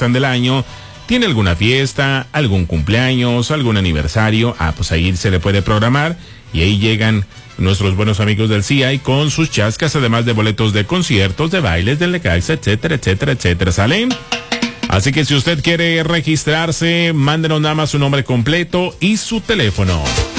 restan del año, tiene alguna fiesta, algún cumpleaños, algún aniversario, pues ahí se le puede programar y ahí llegan nuestros buenos amigos del CI con sus chascas, además de boletos de conciertos, de bailes, del Necaxa, etcétera, etcétera, etcétera, ¿sale? Así que si usted quiere registrarse, mándenos nada más su nombre completo y su teléfono.